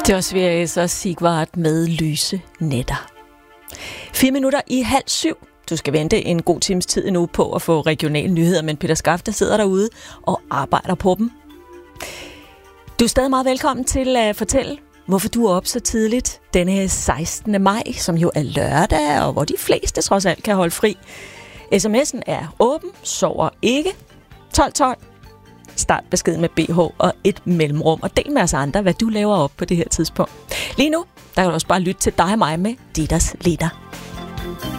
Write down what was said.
Det var Sverige og Sigvard med Lyse Nætter. 6:04. Du skal vente en god times tid endnu på at få regionale nyheder, men Peter Skafte sidder derude og arbejder på dem. Du er stadig meget velkommen til at fortælle, hvorfor du er op så tidligt denne 16. maj, som jo er lørdag, og hvor de fleste trods alt kan holde fri. SMS'en er åben, sover ikke. 1212. Start beskeden med BH og et mellemrum, og del med os andre, hvad du laver op på det her tidspunkt. Lige nu, der kan du også bare lytte til dig og mig med Ditters Litter.